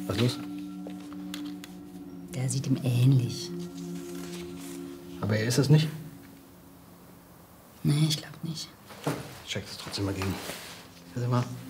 Was ist los? Der sieht ihm ähnlich. Aber er ist es nicht? Nee, ich glaube nicht. Ich check das trotzdem mal gegen. Hier sind wir.